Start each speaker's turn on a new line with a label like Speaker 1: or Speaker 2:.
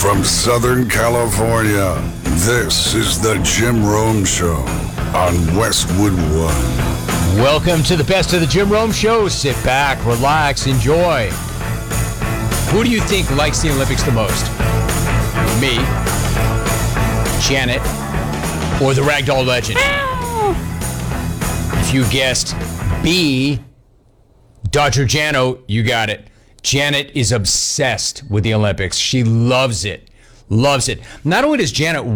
Speaker 1: From Southern California, this is the Jim Rome Show on Westwood One.
Speaker 2: Welcome to the best of the Jim Rome Show. Sit back, relax, enjoy. Who do you think likes the Olympics the most? Me, Janet, or the Ragdoll Legend? If you guessed B, Dodger Jano, you got it. Janet is obsessed with the Olympics. She loves it. Loves it. Not only does Janet